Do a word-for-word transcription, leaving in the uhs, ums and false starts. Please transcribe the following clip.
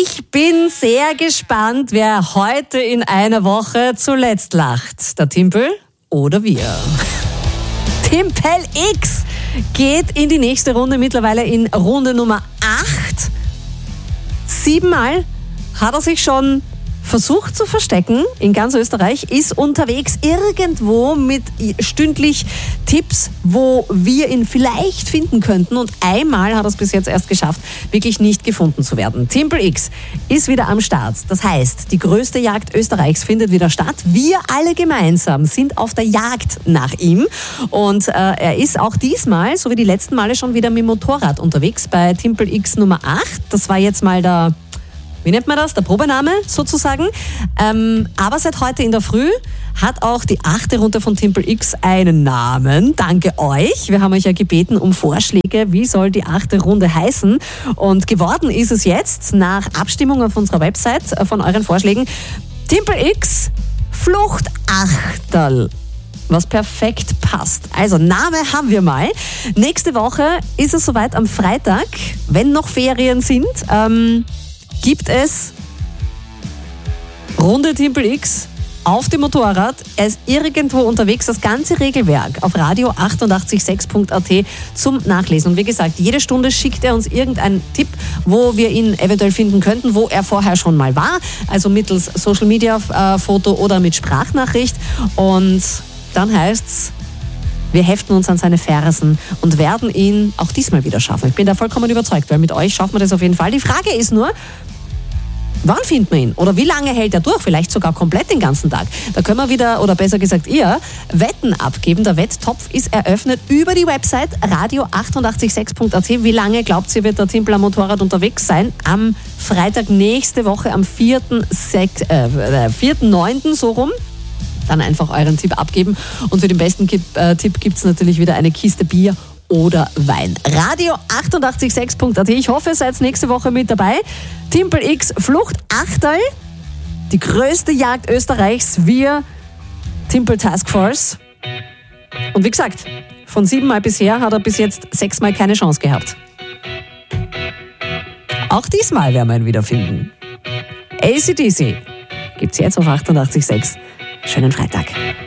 Ich bin sehr gespannt, wer heute in einer Woche zuletzt lacht. Der Timpel oder wir? Timpel X geht in die nächste Runde, mittlerweile in Runde Nummer acht. Siebenmal hat er sich schon versucht zu verstecken in ganz Österreich, ist unterwegs irgendwo mit stündlich Tipps, wo wir ihn vielleicht finden könnten. Und einmal hat er es bis jetzt erst geschafft, wirklich nicht gefunden zu werden. Timpel X ist wieder am Start. Das heißt, die größte Jagd Österreichs findet wieder statt. Wir alle gemeinsam sind auf der Jagd nach ihm. Und äh, er ist auch diesmal, so wie die letzten Male, schon wieder mit dem Motorrad unterwegs bei Timpel X Nummer acht. Das war jetzt mal der... Wie nennt man das? Der Probename sozusagen. Ähm, aber seit heute in der Früh hat auch die achte Runde von Timpel X einen Namen. Danke euch. Wir haben euch ja gebeten um Vorschläge. Wie soll die achte Runde heißen? Und geworden ist es jetzt nach Abstimmung auf unserer Website von euren Vorschlägen Timpel X Fluchtachterl. Was perfekt passt. Also Name haben wir mal. Nächste Woche ist es soweit am Freitag, wenn noch Ferien sind. Ähm, gibt es Runde Timpel X auf dem Motorrad. Er ist irgendwo unterwegs. Das ganze Regelwerk auf radio achtundachtzig sechs punkt a t zum Nachlesen. Und wie gesagt, jede Stunde schickt er uns irgendeinen Tipp, wo wir ihn eventuell finden könnten, wo er vorher schon mal war. Also mittels Social Media äh, Foto oder mit Sprachnachricht. Und dann heißt's, wir heften uns an seine Fersen und werden ihn auch diesmal wieder schaffen. Ich bin da vollkommen überzeugt, weil mit euch schaffen wir das auf jeden Fall. Die Frage ist nur, wann findet man ihn? Oder wie lange hält er durch? Vielleicht sogar komplett den ganzen Tag. Da können wir wieder, oder besser gesagt ihr, Wetten abgeben. Der Wetttopf ist eröffnet über die Website radio achtundachtzig sechs punkt a t. Wie lange, glaubt ihr, wird der Timpel am Motorrad unterwegs sein? Am Freitag nächste Woche, am vierten neunten so rum. Dann einfach euren Tipp abgeben. Und für den besten Tipp, äh, Tipp gibt es natürlich wieder eine Kiste Bier oder Wein. radio achtundachtzig sechs punkt a t. Ich hoffe, ihr seid nächste Woche mit dabei. Timpel X Fluchtachterl, die größte Jagd Österreichs, wir Timpel Task Force. Und wie gesagt, von siebenmal bisher hat er bis jetzt sechsmal keine Chance gehabt. Auch diesmal werden wir ihn wiederfinden. A C D C gibt's jetzt auf achtundachtzig sechs. Schönen Freitag.